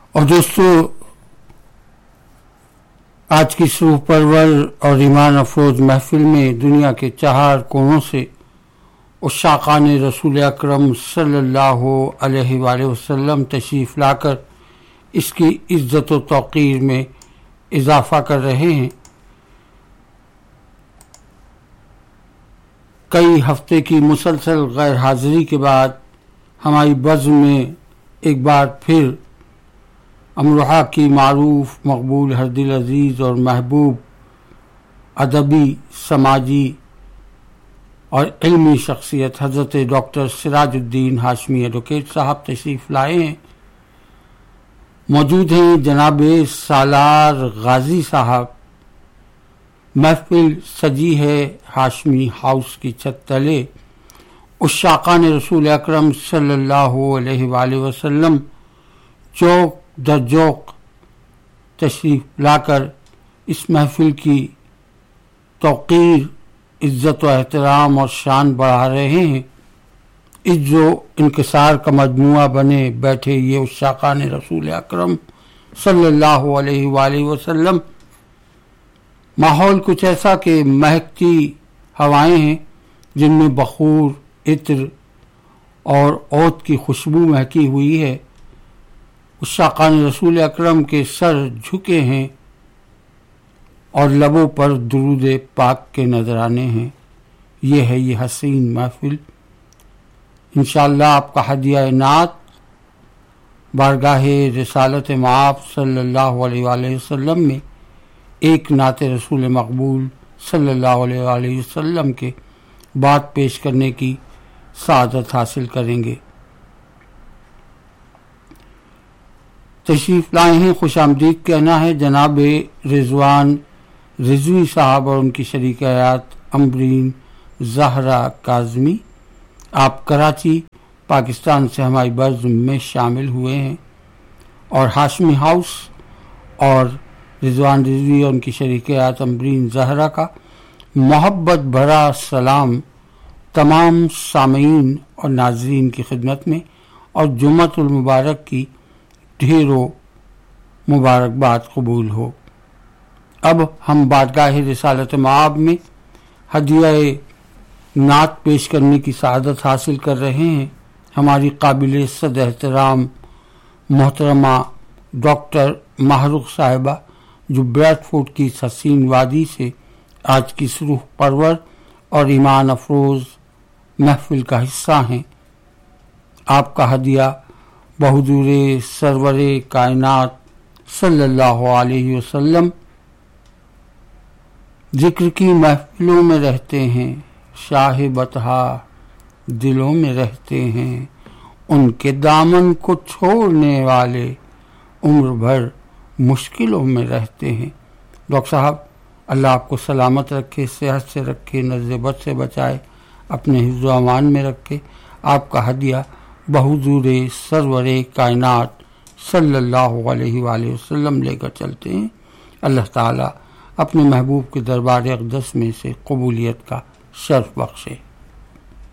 اور دوستو، آج کی روح پرور اور ایمان افروز محفل میں دنیا کے 4 کونوں سے عشاقان رسول اکرم صلی اللہ علیہ وآلہ وسلم تشریف لا کر اس کی عزت و توقیر میں اضافہ کر رہے ہیں۔ کئی ہفتے کی مسلسل غیر حاضری کے بعد ہماری بزم میں ایک بار پھر امروہہ کی معروف، مقبول، ہر دل عزیز اور محبوب ادبی، سماجی اور علمی شخصیت حضرت ڈاکٹر سراج الدین ہاشمی ایڈوکیٹ صاحب تشریف لائے ہیں۔ موجود ہیں جناب سالار غازی صاحب۔ محفل سجی ہے ہاشمی ہاؤس کی چھت تلے۔ عشاقان رسول اکرم صلی اللہ علیہ وآلہ وسلم چوک در جوق تشریف لا کر اس محفل کی توقیر، عزت و احترام اور شان بڑھا رہے ہیں۔ عز و انکسار کا مجموعہ بنے بیٹھے یہ عشاقان رسول اکرم صلی اللہ علیہ وآلہ وسلم۔ ماحول کچھ ایسا کہ مہکتی ہوائیں ہیں جن میں بخور، عطر اور عود کی خوشبو مہکی ہوئی ہے۔ عشاقان رسول اکرم کے سر جھکے ہیں اور لبوں پر درود پاک کے نذرانے ہیں۔ یہ ہے یہ حسین محفل۔ انشاءاللہ آپ کا ہدیہ نعت بارگاہ رسالت مآب صلی اللہ علیہ وآلہ وسلم میں ایک نعت رسول مقبول صلی اللہ علیہ وآلہ وسلم کے بعد پیش کرنے کی سعادت حاصل کریں گے۔ تشریف لائے ہیں، خوش آمدید کہنا ہے جناب رضوان رضوی صاحب اور ان کی شریک حیات امبرین زہرا کاظمی۔ آپ کراچی، پاکستان سے ہماری بزم میں شامل ہوئے ہیں اور ہاشمی ہاؤس اور رضوان رضوی اور ان کی شریک حیات امبرین زہرا کا محبت بھرا سلام تمام سامعین اور ناظرین کی خدمت میں، اور جمعۃ المبارک کی ڈھیروں مبارکباد قبول ہو۔ اب ہم بارگاہ رسالت مآب میں ہدیہ نعت پیش کرنے کی سعادت حاصل کر رہے ہیں۔ ہماری قابل صد احترام محترمہ ڈاکٹر ماہرخ صاحبہ، جو بریڈ فورڈ کی حسین وادی سے آج کی روح پرور اور ایمان افروز محفل کا حصہ ہیں۔ آپ کا ہدیہ بحضور سرور کائنات صلی اللہ علیہ وسلم ذکر کی محفلوں میں رہتے ہیں، شاہ بطحا دلوں میں رہتے ہیں، ان کے دامن کو چھوڑنے والے عمر بھر مشکلوں میں رہتے ہیں۔ ڈاکٹر صاحب، اللہ آپ کو سلامت رکھے، صحت سے رکھے، نزع بد سے بچائے، اپنے حفظ و امان میں رکھے۔ آپ کا ہدیہ بحضور سرور کائنات صلی اللہ علیہ وآلہ وسلم لے کر چلتے ہیں۔ اللہ تعالیٰ اپنے محبوب کے دربار اقدس میں سے قبولیت کا شرف بخشے۔